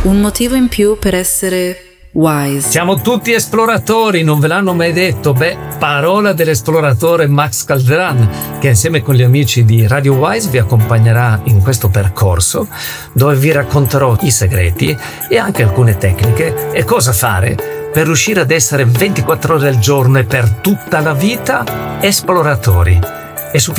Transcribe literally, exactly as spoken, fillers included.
Un motivo in più per essere wise. Siamo tutti esploratori, non ve l'hanno mai detto? Beh, parola dell'esploratore Max Calderan, che insieme con gli amici di Radio Wise vi accompagnerà in questo percorso, dove vi racconterò i segreti e anche alcune tecniche e cosa fare per riuscire ad essere ventiquattro ore al giorno e per tutta la vita esploratori. È sufficiente